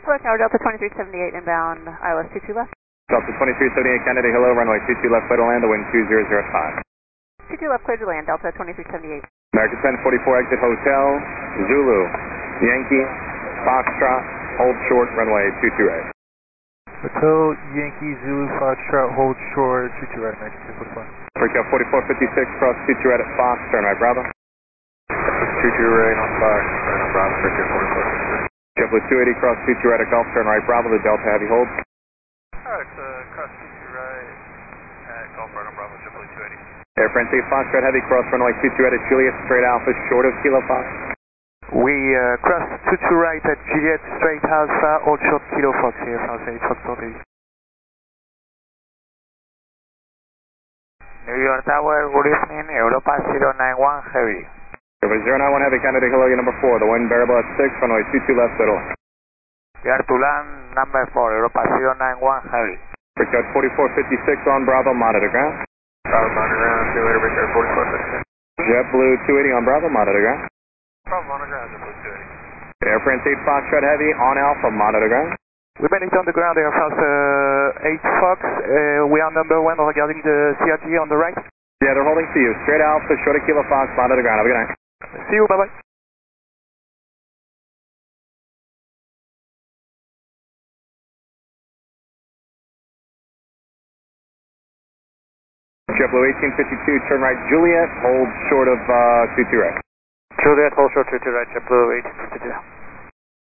Hello, Tower Delta 2378 inbound, ILS 22 left. Delta 2378 Kennedy, hello, runway 22 left, clear to land, the wind 2005. 22 left, clear to land, Delta 2378. American 1044, exit hotel, Zulu, Yankee, Foxtrot, hold short, runway 22 right. Hotel, Yankee, Zulu, Foxtrot, hold short, 22 right, American 1044. Freakout 4456, cross 22 right at Fox, turn right, Bravo. 22 right on Fox, right on Bravo, Freakout 4456. JetBlue 280, cross 22 right at Gulf, turn right, Bravo, the Delta heavy hold. Alright, cross 22 right at Gulf, right on Bravo, JetBlue 280. Air France 8 Foxtrot heavy, cross runway 22 right at Juliet, straight Alpha, short of Kilo Fox. We cross 22 right at Juliet, straight Alpha, hold short Kilo Fox here, France 8 Foxtrot 80. New York Tower, good evening, Europa 091 heavy. Over 091 heavy, Kennedy, hello, you number 4, the wind bearable at 6, runway 22 left, middle. Clear to land, number 4, Europa 091 heavy. Freakout 4456 on Bravo, monitor ground. Bravo, monitor ground, see you later, Victor 4456. JetBlue 280 on Bravo, monitor ground. Bravo, monitor ground, JetBlue 280. Air France 8 Foxtrot heavy, on Alpha, monitor ground. We managed on the ground, Air France 8 Fox, we are number 1 regarding the CRT on the right. Yeah, they're holding to you, straight Alpha, short of Kilo Fox, monitor ground, have a good night. See you, bye-bye. JetBlue 1852, turn right, Juliet, hold short of 22 right. Juliet, hold short 22 right, JetBlue 1852.